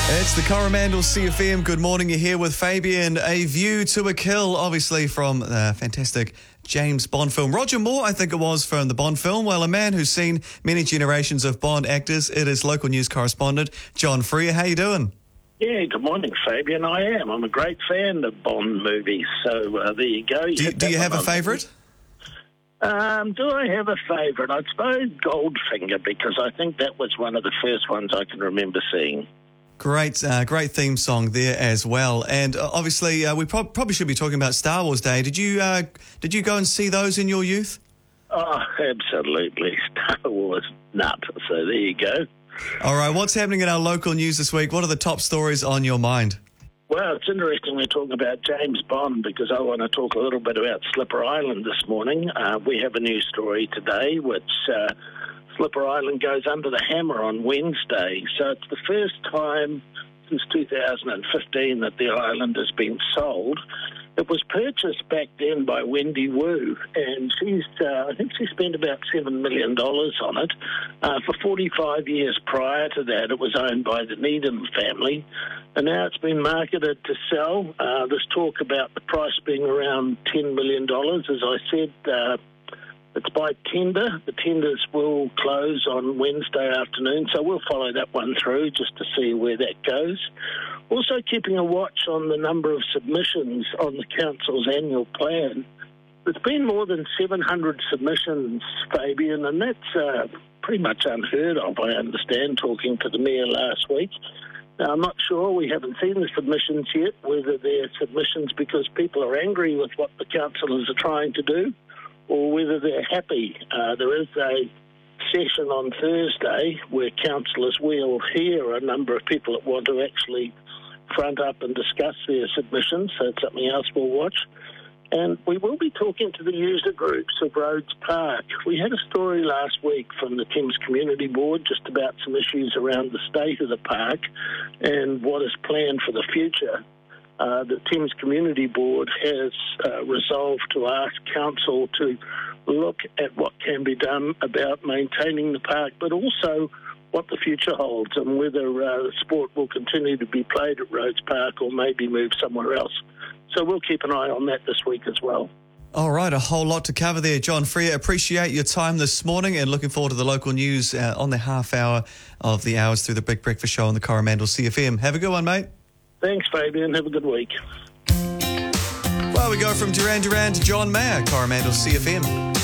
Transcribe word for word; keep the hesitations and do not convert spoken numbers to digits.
It's the Coromandel C F M. Good morning. You're here with Fabian. A View to a Kill, obviously from the fantastic James Bond film. Roger Moore, I think it was, from the Bond film. Well, a man who's seen many generations of Bond actors. It is local news correspondent John Freer. How you doing? Yeah, good morning, Fabian. I am. I'm a great fan of Bond movies. So uh, there you go. You do you, do you have a favourite? Um, do I have a favourite? I suppose Goldfinger, because I think that was one of the first ones I can remember seeing. Great, uh, great theme song there as well. And uh, obviously, uh, we pro- probably should be talking about Star Wars Day. Did you uh, did you go and see those in your youth? Oh, absolutely. Star Wars nut. So there you go. All right, what's happening in our local news this week? What are the top stories on your mind? Well, it's interesting we're talking about James Bond because I want to talk a little bit about Slipper Island this morning. Uh, we have a news story today which... Uh, Slipper Island goes under the hammer on Wednesday. So it's the first time since two thousand fifteen that the island has been sold. It was purchased back then by Wendy Wu, and she's, uh, I think she spent about seven million dollars on it. Uh, for forty-five years prior to that, it was owned by the Needham family, and now it's been marketed to sell. Uh, there's talk about the price being around ten million dollars. As I said, uh, it's by tender. The tenders will close on Wednesday afternoon, so we'll follow that one through just to see where that goes. Also keeping a watch on the number of submissions on the council's annual plan. There's been more than seven hundred submissions, Fabian, and that's uh, pretty much unheard of, I understand, talking to the Mayor last week. Now, I'm not sure, we haven't seen the submissions yet, whether they're submissions because people are angry with what the councillors are trying to do, or whether they're happy. Uh, there is a session on Thursday where councillors will hear a number of people that want to actually front up and discuss their submissions, so it's something else we'll watch. And we will be talking to the user groups of Rhodes Park. We had a story last week from the Thames Community Board just about some issues around the state of the park and what is planned for the future. Uh, the Thames Community Board has uh, resolved to ask Council to look at what can be done about maintaining the park, but also what the future holds and whether uh, sport will continue to be played at Rhodes Park or maybe move somewhere else. So we'll keep an eye on that this week as well. All right, a whole lot to cover there, John Freer. Appreciate your time this morning and looking forward to the local news uh, on the half hour of the hours through the Big Breakfast Show on the Coromandel C F M. Have a good one, mate. Thanks, Fabian. Have a good week. Well, we go from Duran Duran to John Mayer, Coromandel C F M.